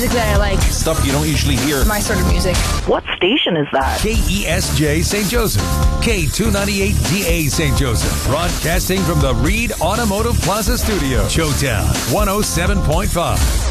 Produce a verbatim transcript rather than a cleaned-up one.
Music that I like. Stuff you don't usually hear. My sort of music. What station is that? K E S J Saint Joseph. K two ninety-eight D A Saint Joseph. Broadcasting from the Reed Automotive Plaza Studio. Showtown one oh seven point five.